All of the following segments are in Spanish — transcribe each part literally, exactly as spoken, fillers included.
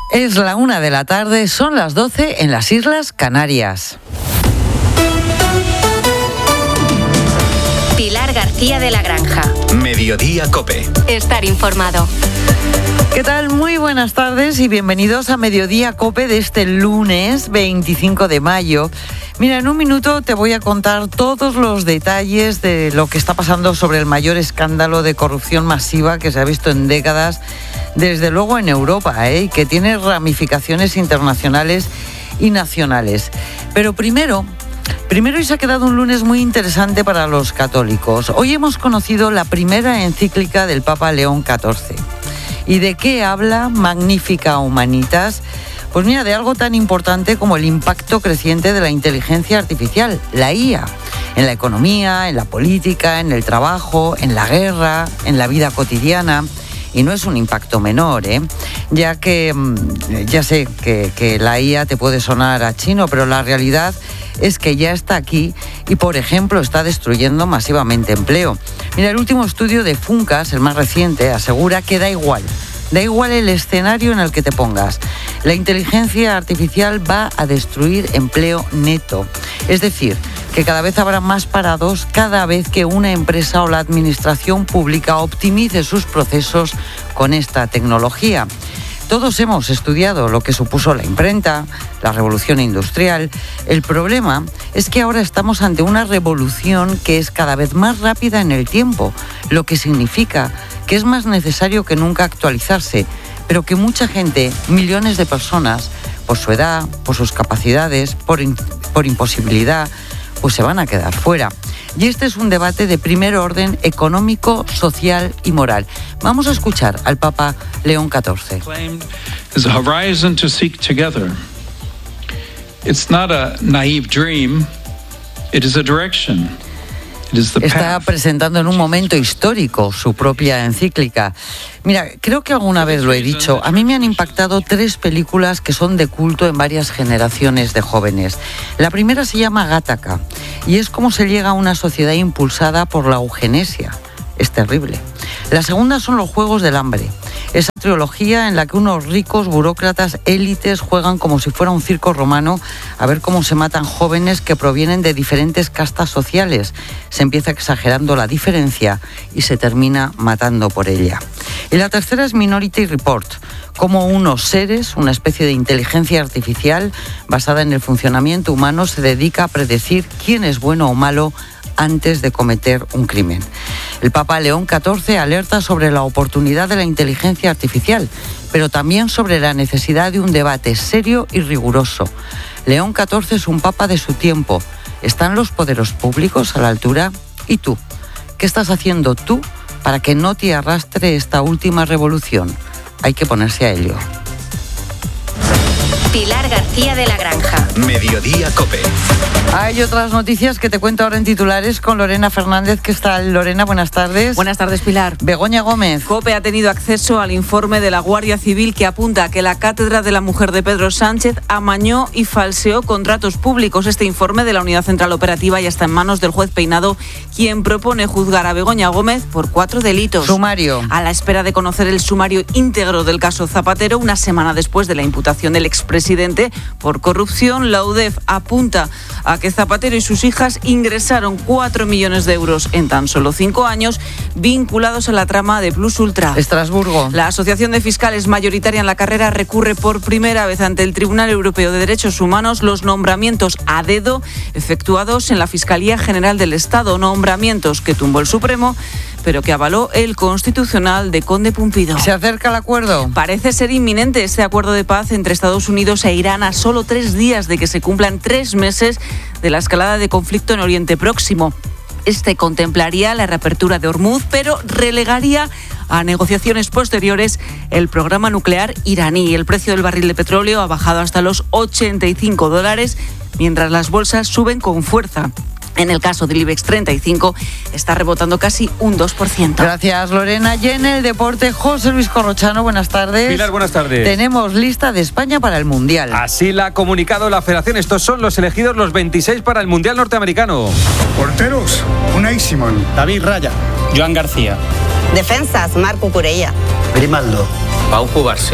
Es la una de la tarde, son las doce en las Islas Canarias. Pilar García de la Granja. Mediodía COPE. Estar informado. ¿Qué tal? Muy buenas tardes y bienvenidos a Mediodía COPE de este lunes veinticinco de mayo. Mira, en un minuto te voy a contar todos los detalles de lo que está pasando sobre el mayor escándalo de corrupción masiva que se ha visto en décadas, desde luego en Europa, ¿eh? que tiene ramificaciones internacionales y nacionales. Pero primero... Primero, hoy se ha quedado un lunes muy interesante para los católicos. Hoy hemos conocido la primera encíclica del Papa León catorce. ¿Y de qué habla Magnificat Humanitas? Pues mira, de algo tan importante como el impacto creciente de la inteligencia artificial, la I A, en la economía, en la política, en el trabajo, en la guerra, en la vida cotidiana. Y no es un impacto menor, ¿eh? ya que ya sé que, que la I A te puede sonar a chino, pero la realidad es que ya está aquí y, por ejemplo, está destruyendo masivamente empleo. Mira, el último estudio de Funcas, el más reciente, asegura que da igual, da igual el escenario en el que te pongas. La inteligencia artificial va a destruir empleo neto. Es decir, que cada vez habrá más parados cada vez que una empresa o la administración pública optimice sus procesos con esta tecnología. Todos hemos estudiado lo que supuso la imprenta, la revolución industrial. El problema es que ahora estamos ante una revolución que es cada vez más rápida en el tiempo, lo que significa que es más necesario que nunca actualizarse, pero que mucha gente, millones de personas, por su edad, por sus capacidades, por, in- por imposibilidad, pues se van a quedar fuera. Y este es un debate de primer orden económico, social y moral. Vamos a escuchar al Papa León catorce. Is a horizon to seek together. It's not a naive dream, it is a direction. Está presentando en un momento histórico su propia encíclica. Mira, creo que alguna vez lo he dicho, a mí me han impactado tres películas que son de culto en varias generaciones de jóvenes. La primera se llama Gattaca y es cómo se llega a una sociedad impulsada por la eugenesia. Es terrible. La segunda son Los Juegos del Hambre. Esa trilogía en la que unos ricos burócratas élites juegan como si fuera un circo romano a ver cómo se matan jóvenes que provienen de diferentes castas sociales. Se empieza exagerando la diferencia y se termina matando por ella. Y la tercera es Minority Report, cómo unos seres, una especie de inteligencia artificial basada en el funcionamiento humano, se dedica a predecir quién es bueno o malo antes de cometer un crimen. El Papa León catorce alerta sobre la oportunidad de la inteligencia artificial, pero también sobre la necesidad de un debate serio y riguroso. León catorce es un papa de su tiempo. ¿Están los poderes públicos a la altura? ¿Y tú? ¿Qué estás haciendo tú para que no te arrastre esta última revolución? Hay que ponerse a ello. Pilar García de la Granja. Mediodía COPE. Hay otras noticias que te cuento ahora en titulares con Lorena Fernández. ¿Qué tal, Lorena? Buenas tardes. Buenas tardes, Pilar. Begoña Gómez. COPE ha tenido acceso al informe de la Guardia Civil que apunta a que la cátedra de la mujer de Pedro Sánchez amañó y falseó contratos públicos. Este informe de la Unidad Central Operativa ya está en manos del juez Peinado, quien propone juzgar a Begoña Gómez por cuatro delitos. Sumario. A la espera de conocer el sumario íntegro del caso Zapatero, una semana después de la imputación del expresidente por corrupción, la U D E F apunta a que Zapatero y sus hijas ingresaron cuatro millones de euros en tan solo cinco años vinculados a la trama de Plus Ultra. Estrasburgo. La Asociación de Fiscales mayoritaria en la carrera recurre por primera vez ante el Tribunal Europeo de Derechos Humanos los nombramientos a dedo efectuados en la Fiscalía General del Estado, nombramientos que tumbó el Supremo, pero que avaló el Constitucional de Conde Pumpido. ¿Se acerca el acuerdo? Parece ser inminente este acuerdo de paz entre Estados Unidos e Irán a solo tres días de que se cumplan tres meses de la escalada de conflicto en Oriente Próximo. Este contemplaría la reapertura de Hormuz, pero relegaría a negociaciones posteriores el programa nuclear iraní. El precio del barril de petróleo ha bajado hasta los ochenta y cinco dólares, mientras las bolsas suben con fuerza. En el caso del IBEX treinta y cinco está rebotando casi un dos por ciento. Gracias, Lorena. Y en el deporte, José Luis Corrochano, buenas tardes. Pilar, buenas tardes. Tenemos lista de España para el Mundial. Así la ha comunicado la Federación. Estos son los elegidos, los veintiséis para el Mundial norteamericano. Porteros, Unai Simón, David Raya, Joan García. Defensas, Marc Cucurella. Grimaldo, Pau Cubarsí.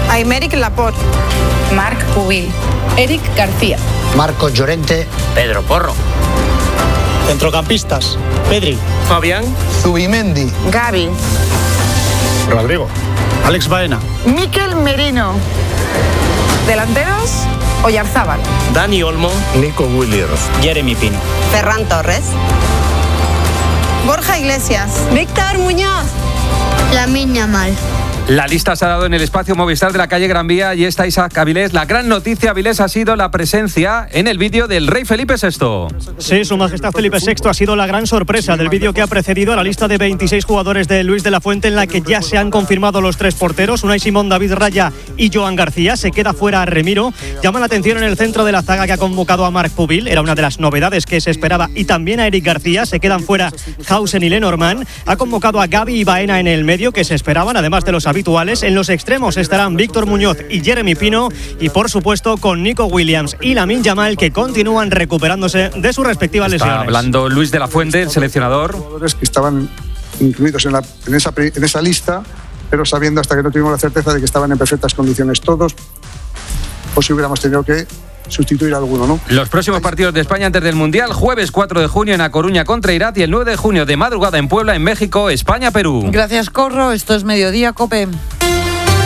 Aymeric Laporte, Marc Pubil, Eric García, Marcos Llorente, Pedro Porro. Centrocampistas: Pedri, Fabián, Zubimendi, Gavi, Rodrigo, Alex Baena, Mikel Merino. Delanteros: Oyarzábal, Dani Olmo, Nico Williams, Jeremy Pino, Ferran Torres, Borja Iglesias, Víctor Muñoz, Lamine Yamal. La lista se ha dado en el espacio Movistar de la calle Gran Vía y está Isaac Avilés. La gran noticia, Avilés, ha sido la presencia en el vídeo del rey Felipe sexto. Sí, su majestad Felipe sexto ha sido la gran sorpresa del vídeo que ha precedido a la lista de veintiséis jugadores de Luis de la Fuente, en la que ya se han confirmado los tres porteros, Unai Simón, David Raya y Joan García. Se queda fuera Remiro. Llama la atención en el centro de la zaga, que ha convocado a Marc Pubil, era una de las novedades que se esperaba, y también a Eric García. Se quedan fuera Hausen y Lenormand. Ha convocado a Gavi y Baena en el medio, que se esperaban, además de los habituales. En los extremos estarán Víctor Muñoz y Jeremy Pino, y por supuesto con Nico Williams y Lamine Yamal, que continúan recuperándose de sus respectivas Está lesiones. hablando Luis de la Fuente, el seleccionador. Jugadores que estaban incluidos en, la, en, esa, en esa lista, pero sabiendo, hasta que no tuvimos la certeza de que estaban en perfectas condiciones todos, o si hubiéramos tenido que sustituir a alguno, ¿no? Los próximos partidos de España antes del Mundial: jueves cuatro de junio en A Coruña contra Irak, y el nueve de junio de madrugada en Puebla, en México, España-Perú. Gracias, Corro. Esto es Mediodía, COPE.